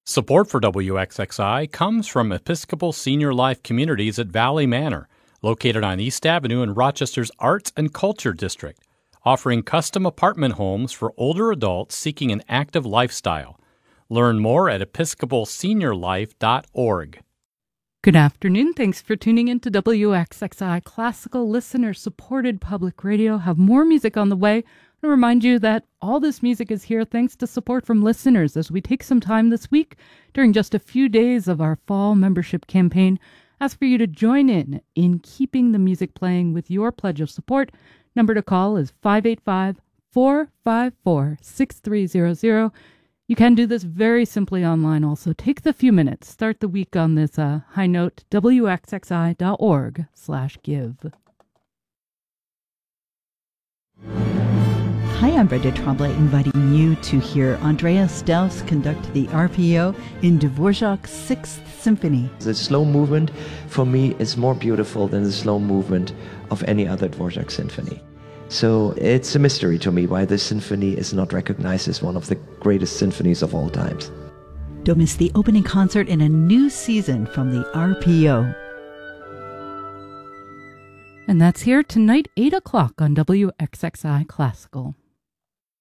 Support for WXXI comes from Episcopal Senior Life Communities at Valley Manor, located on East Avenue in Rochester's Arts and Culture District, offering custom apartment homes for older adults seeking an active lifestyle. Learn more at episcopalseniorlife.org. Good afternoon. Thanks for tuning in to WXXI Classical Listener-Supported Public Radio. Have more music on the way. I remind you that all this music is here thanks to support from listeners as we take some time this week during just a few days of our fall membership campaign. Ask for you to join in keeping the music playing with your pledge of support. Number to call is 585-454-6300. You can do this very simply online also. Take the few minutes. Start the week on this high note, wxxi.org/give. Hi, I'm Brenda Tremblay, inviting you to hear Andreas Strauss conduct the RPO in Dvorak's Sixth Symphony. The slow movement, for me, is more beautiful than the slow movement of any other Dvorak symphony. So it's a mystery to me why this symphony is not recognized as one of the greatest symphonies of all times. Don't miss the opening concert in a new season from the RPO. And that's here tonight, 8 o'clock on WXXI Classical.